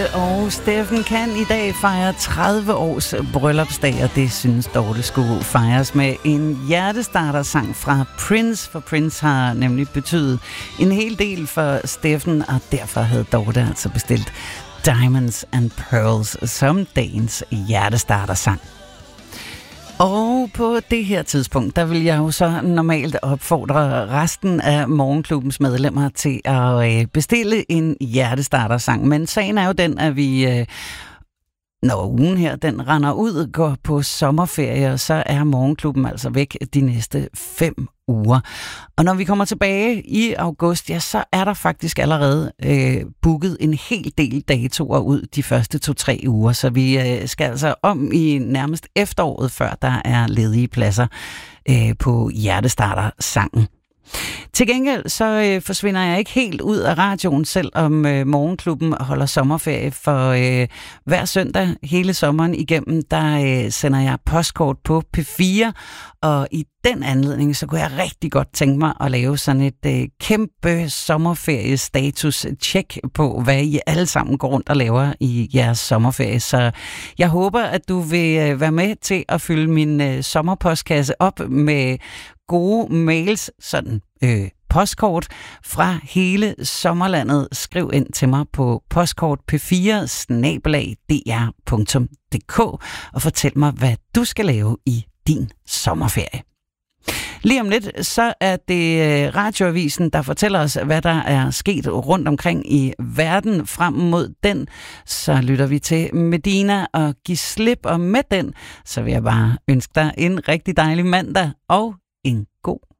Og Steffen kan i dag fejre 30 års bryllupsdag, og det synes Dorte skulle fejres med en hjertestarter-sang fra Prince, for Prince har nemlig betydet en hel del for Steffen, og derfor havde Dorte altså bestilt Diamonds and Pearls som dagens hjertestarter-sang. Og på det her tidspunkt, der vil jeg jo så normalt opfordre resten af Morgenklubbens medlemmer til at bestille en hjertestarter-sang. Men sagen er jo den, at vi, når ugen her, den render ud, går på sommerferie, så er Morgenklubben altså væk de næste 5 uger. Og når vi kommer tilbage i august, ja, så er der faktisk allerede booket en hel del datoer ud de første 2-3 uger. Så vi skal altså om i nærmest efteråret, før der er ledige pladser på hjertestarter-sangen. Til gengæld så forsvinder jeg ikke helt ud af radioen, selvom Morgenklubben holder sommerferie, for hver søndag hele sommeren igennem, der sender jeg postkort på P4, og i den anledning, så kunne jeg rigtig godt tænke mig at lave sådan et kæmpe sommerferiestatus-check på, hvad I alle sammen går rundt og laver i jeres sommerferie. Så jeg håber, at du vil være med til at fylde min sommerpostkasse op med gode mails, sådan postkort fra hele sommerlandet. Skriv ind til mig på postkort.p4@dr.dk og fortæl mig, hvad du skal lave i din sommerferie. Lige om lidt, så er det Radioavisen, der fortæller os, hvad der er sket rundt omkring i verden frem mod den. Så lytter vi til Medina og giv slip, og med den, så vil jeg bare ønske dig en rigtig dejlig mandag og en god